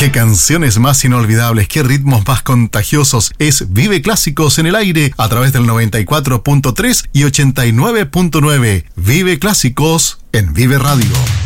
Qué canciones más inolvidables, qué ritmos más contagiosos. Es Vive Clásicos en el aire a través del 94.3 y 89.9. Vive Clásicos en Vive Radio.